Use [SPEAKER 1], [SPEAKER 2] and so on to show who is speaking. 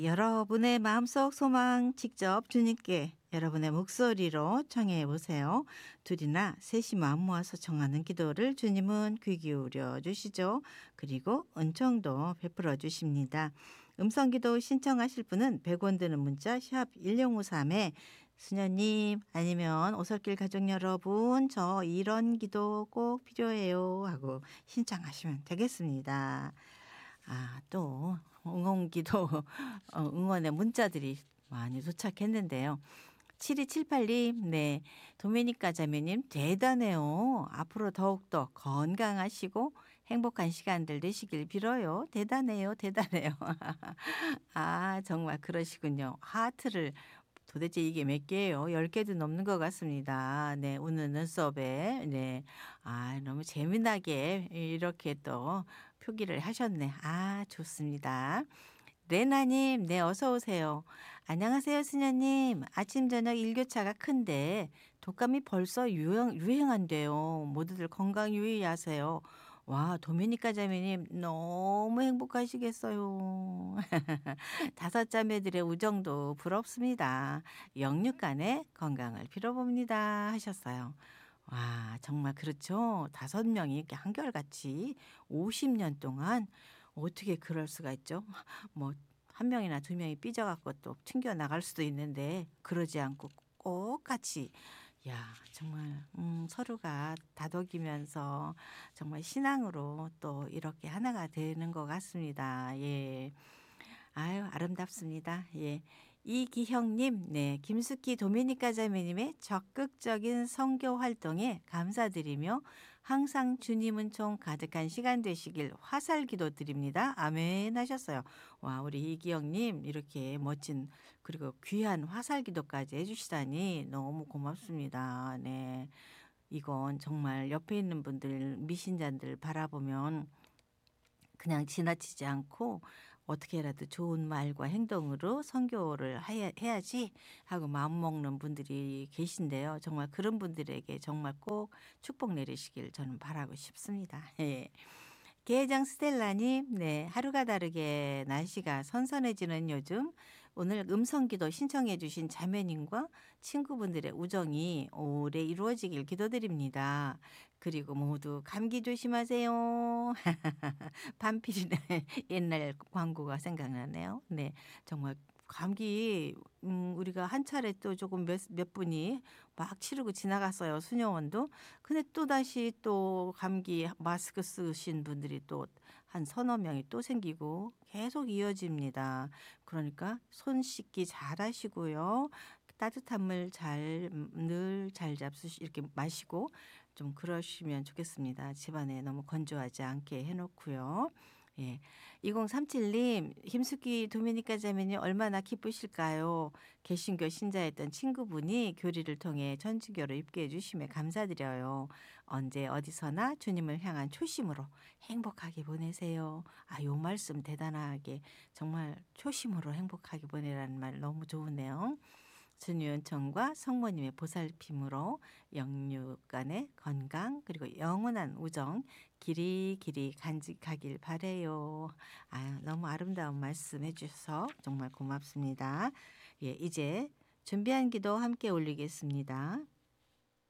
[SPEAKER 1] 여러분의 마음속 소망 직접 주님께 여러분의 목소리로 청해 보세요. 둘이나 셋이 마음 모아서 청하는 기도를 주님은 귀 기울여 주시죠. 그리고 은총도 베풀어 주십니다. 음성기도 신청하실 분은 100원 드는 문자 샵 1053에 수녀님 아니면 오솔길 가족 여러분 저 이런 기도 꼭 필요해요 하고 신청하시면 되겠습니다. 또 응원기도 응원의 문자들이 많이 도착했는데요. 7278님, 네. 도미니카 자매님, 대단해요. 앞으로 더욱더 건강하시고 행복한 시간들 되시길 빌어요. 대단해요. 대단해요. 정말 그러시군요. 하트를 도대체 이게 몇 개예요? 10개도 넘는 것 같습니다. 네. 오늘 눈썹에. 네. 너무 재미나게 이렇게 또 표기를 하셨네. 좋습니다. 레나님, 네, 어서 오세요. 안녕하세요, 수녀님. 아침, 저녁 일교차가 큰데 독감이 벌써 유행한대요. 모두들 건강 유의하세요. 와, 도미니카 자매님, 너무 행복하시겠어요. 다섯 자매들의 우정도 부럽습니다. 영육간의 건강을 빌어봅니다. 하셨어요. 와, 정말 그렇죠. 다섯 명이 이렇게 한결같이 50년 동안 어떻게 그럴 수가 있죠? 뭐, 한 명이나 두 명이 삐져갖고 또 튕겨 나갈 수도 있는데, 그러지 않고 꼭 같이, 야, 정말, 서로가 다독이면서 정말 신앙으로 또 이렇게 하나가 되는 것 같습니다. 예. 아름답습니다. 예. 이기형님, 네. 김숙희 도미니카 자매님의 적극적인 선교 활동에 감사드리며 항상 주님 은총 가득한 시간 되시길 화살 기도 드립니다. 아멘 하셨어요. 와, 우리 이기형님 이렇게 멋진 그리고 귀한 화살 기도까지 해주시다니 너무 고맙습니다. 네. 이건 정말 옆에 있는 분들, 미신자들 바라보면 그냥 지나치지 않고 어떻게라도 좋은 말과 행동으로 선교를 해야지 하고 마음먹는 분들이 계신데요. 정말 그런 분들에게 정말 꼭 축복 내리시길 저는 바라고 싶습니다. 예. 계장 스텔라님, 네. 하루가 다르게 날씨가 선선해지는 요즘 오늘 음성기도 신청해 주신 자매님과 친구분들의 우정이 오래 이루어지길 기도드립니다. 그리고 모두 감기 조심하세요. 반필이네. 옛날 광고가 생각나네요. 네. 정말 감기 우리가 한 차례 또 조금 몇 분이 막 치르고 지나갔어요. 수녀원도. 근데 또다시 또 감기 마스크 쓰신 분들이 또 한 서너 명이 또 생기고 계속 이어집니다. 그러니까 손 씻기 잘 하시고요. 따뜻한 물 늘 잘 이렇게 마시고 좀 그러시면 좋겠습니다. 집안에 너무 건조하지 않게 해놓고요. 예. 2037님, 힘숙이 도미니카 자매님 얼마나 기쁘실까요? 개신교 신자였던 친구분이 교리를 통해 천주교로 입교해 주심에 감사드려요. 언제 어디서나 주님을 향한 초심으로 행복하게 보내세요. 요 말씀 대단하게 정말 초심으로 행복하게 보내라는 말 너무 좋으네요. 주님 은총과 성모님의 보살핌으로 영육간의 건강 그리고 영원한 우정 길이 간직하길 바래요. 너무 아름다운 말씀 해주셔서 정말 고맙습니다. 예, 이제 준비한 기도 함께 올리겠습니다.